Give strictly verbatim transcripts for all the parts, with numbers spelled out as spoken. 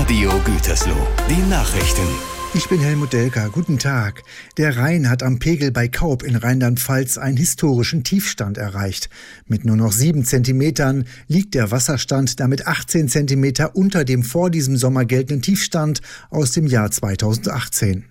Radio Gütersloh, die Nachrichten. Ich bin Helmut Delker. Guten Tag. Der Rhein hat am Pegel bei Kaub in Rheinland-Pfalz einen historischen Tiefstand erreicht. Mit nur noch sieben Zentimetern liegt der Wasserstand damit achtzehn Zentimeter unter dem vor diesem Sommer geltenden Tiefstand aus dem Jahr zweitausendachtzehn.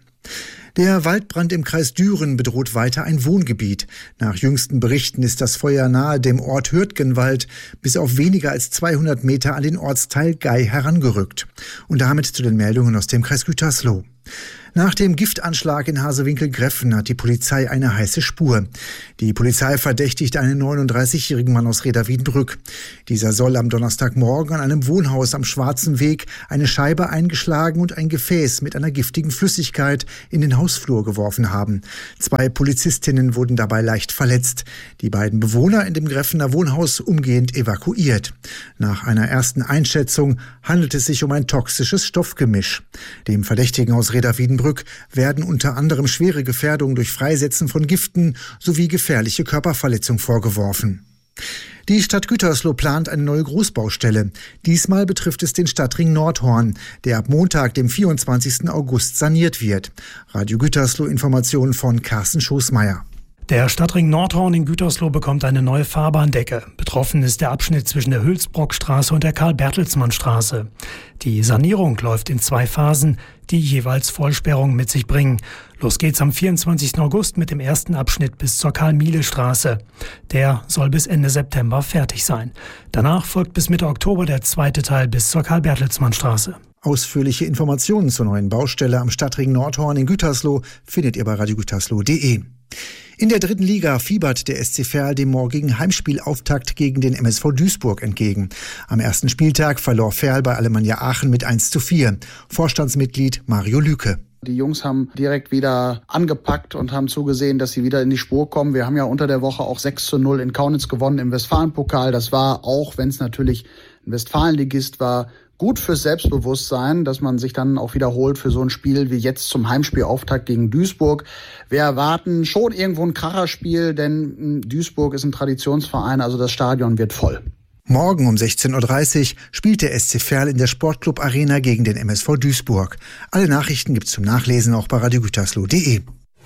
Der Waldbrand im Kreis Düren bedroht weiter ein Wohngebiet. Nach jüngsten Berichten ist das Feuer nahe dem Ort Hürtgenwald bis auf weniger als zweihundert Meter an den Ortsteil Gei herangerückt. Und damit zu den Meldungen aus dem Kreis Gütersloh. Nach dem Giftanschlag in Hasewinkel-Greffen hat die Polizei eine heiße Spur. Die Polizei verdächtigt einen neununddreißigjährigen Mann aus Reda-Wiedenbrück. Dieser soll am Donnerstagmorgen an einem Wohnhaus am Schwarzen Weg eine Scheibe eingeschlagen und ein Gefäß mit einer giftigen Flüssigkeit in den Hausflur geworfen haben. Zwei Polizistinnen wurden dabei leicht verletzt. Die beiden Bewohner in dem Greffener Wohnhaus umgehend evakuiert. Nach einer ersten Einschätzung handelt es sich um ein toxisches Stoffgemisch. Dem Verdächtigen aus Reda-Wiedenbrück werden unter anderem schwere Gefährdung durch Freisetzen von Giften sowie gefährliche Körperverletzung vorgeworfen. Die Stadt Gütersloh plant eine neue Großbaustelle. Diesmal betrifft es den Stadtring Nordhorn, der ab Montag, dem vierundzwanzigsten August, saniert wird. Radio Gütersloh Informationen von Carsten Schoßmeier. Der Stadtring Nordhorn in Gütersloh bekommt eine neue Fahrbahndecke. Betroffen ist der Abschnitt zwischen der Hülsbrockstraße und der Karl-Bertelsmann-Straße. Die Sanierung läuft in zwei Phasen, die jeweils Vollsperrungen mit sich bringen. Los geht's am vierundzwanzigsten August mit dem ersten Abschnitt bis zur Karl-Miele-Straße. Der soll bis Ende September fertig sein. Danach folgt bis Mitte Oktober der zweite Teil bis zur Karl-Bertelsmann-Straße. Ausführliche Informationen zur neuen Baustelle am Stadtring Nordhorn in Gütersloh findet ihr bei radio gütersloh punkt de. In der dritten Liga fiebert der S C Verl dem morgigen Heimspielauftakt gegen den M S V Duisburg entgegen. Am ersten Spieltag verlor Verl bei Alemannia Aachen mit eins zu vier. Vorstandsmitglied Mario Lüke. Die Jungs haben direkt wieder angepackt und haben zugesehen, dass sie wieder in die Spur kommen. Wir haben ja unter der Woche auch sechs zu null in Kaunitz gewonnen im Westfalenpokal. Das war, auch wenn es natürlich ein Westfalenligist war, gut fürs Selbstbewusstsein, dass man sich dann auch wiederholt für so ein Spiel wie jetzt zum Heimspielauftakt gegen Duisburg. Wir erwarten schon irgendwo ein Kracherspiel, denn Duisburg ist ein Traditionsverein, also das Stadion wird voll. Morgen um sechzehn Uhr dreißig spielt der S C Verl in der Sportclub Arena gegen den M S V Duisburg. Alle Nachrichten gibt's zum Nachlesen auch bei radio gütersloh punkt de.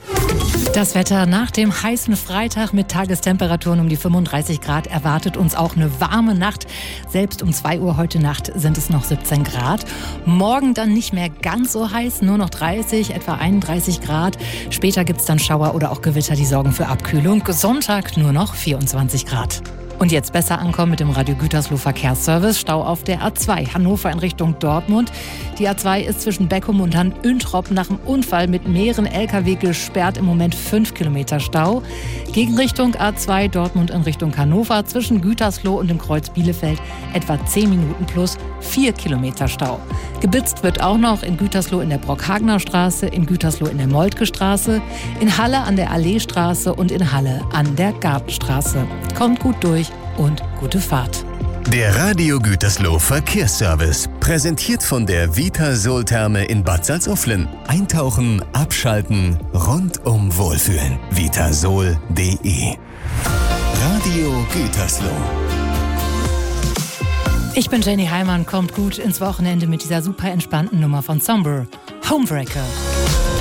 Das Wetter nach dem heißen Freitag mit Tagestemperaturen um die fünfunddreißig Grad erwartet uns auch eine warme Nacht. Selbst um zwei Uhr heute Nacht sind es noch siebzehn Grad. Morgen dann nicht mehr ganz so heiß, nur noch dreißig, etwa einunddreißig Grad. Später gibt es dann Schauer oder auch Gewitter, die sorgen für Abkühlung. Sonntag nur noch vierundzwanzig Grad. Und jetzt besser ankommen mit dem Radio Gütersloh Verkehrsservice. Stau auf der A zwei, Hannover in Richtung Dortmund. Die A zwei ist zwischen Beckum und Hann-Üntrop nach einem Unfall mit mehreren L K W gesperrt. Im Moment fünf Kilometer Stau. Gegenrichtung A zwei, Dortmund in Richtung Hannover. Zwischen Gütersloh und dem Kreuz Bielefeld etwa zehn Minuten plus vier Kilometer Stau. Gebitzt wird auch noch in Gütersloh in der Brockhagener Straße, in Gütersloh in der Moltke Straße, in Halle an der Alleestraße und in Halle an der Gartenstraße. Kommt gut durch und gute Fahrt. Der Radio Gütersloh Verkehrsservice, präsentiert von der Vitasol-Therme in Bad Salzuflen. Eintauchen, abschalten, rundum wohlfühlen. vitasol punkt de. Radio Gütersloh. Ich bin Jenny Heimann, kommt gut ins Wochenende mit dieser super entspannten Nummer von Somber, Homebreaker.